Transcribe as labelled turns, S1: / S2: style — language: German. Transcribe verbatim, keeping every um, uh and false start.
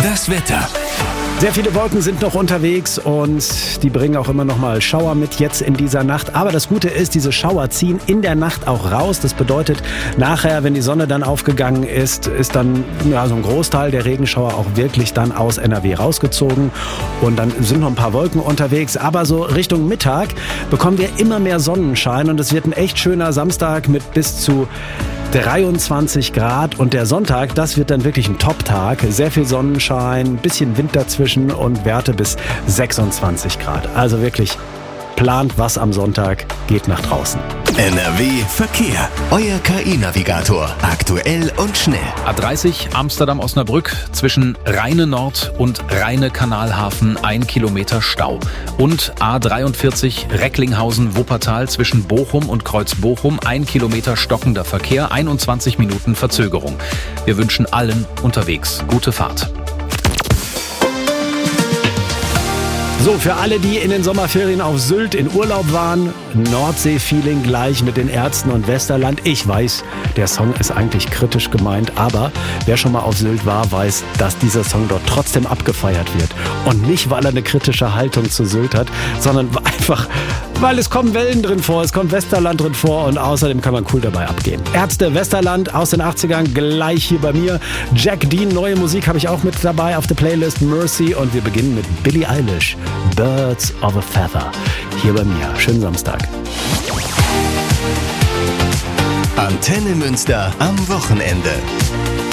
S1: Das Wetter.
S2: Sehr viele Wolken sind noch unterwegs und die bringen auch immer noch mal Schauer mit jetzt in dieser Nacht. Aber das Gute ist, diese Schauer ziehen in der Nacht auch raus. Das bedeutet, nachher, wenn die Sonne dann aufgegangen ist, ist dann ja, so ein Großteil der Regenschauer auch wirklich dann aus N R W rausgezogen. Und dann sind noch ein paar Wolken unterwegs. Aber so Richtung Mittag bekommen wir immer mehr Sonnenschein und es wird ein echt schöner Samstag mit bis zu dreiundzwanzig Grad und der Sonntag, das wird dann wirklich ein Top-Tag. Sehr viel Sonnenschein, ein bisschen Wind dazwischen und Werte bis sechsundzwanzig Grad. Also wirklich plant was am Sonntag, geht nach draußen.
S1: N R W Verkehr. Euer K I-Navigator. Aktuell und schnell.
S3: A dreißig Amsterdam-Osnabrück zwischen Rheine Nord und Rheine Kanalhafen ein Kilometer Stau. Und A dreiundvierzig Recklinghausen-Wuppertal zwischen Bochum und Kreuz Bochum ein Kilometer stockender Verkehr, einundzwanzig Minuten Verzögerung. Wir wünschen allen unterwegs gute Fahrt.
S2: So, für alle, die in den Sommerferien auf Sylt in Urlaub waren, Nordsee-Feeling gleich mit den Ärzten und Westerland. Ich weiß, der Song ist eigentlich kritisch gemeint, aber wer schon mal auf Sylt war, weiß, dass dieser Song dort trotzdem abgefeiert wird. Und nicht, weil er eine kritische Haltung zu Sylt hat, sondern einfach, weil es kommen Wellen drin vor, es kommt Westerland drin vor und außerdem kann man cool dabei abgehen. Ärzte Westerland aus den achtzigern, gleich hier bei mir. Jack Dean, neue Musik habe ich auch mit dabei auf der Playlist Mercy und wir beginnen mit Billie Eilish. Birds of a Feather. Hier bei mir. Schönen Samstag.
S1: Antenne Münster am Wochenende.